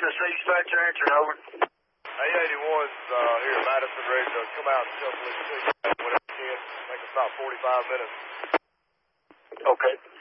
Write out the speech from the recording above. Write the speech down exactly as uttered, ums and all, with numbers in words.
Tennessee dispatcher answering, over. A eighty-one's uh, here at Madison, ready to come out and shuffle it, whatever you can. Make us about forty-five minutes. Okay.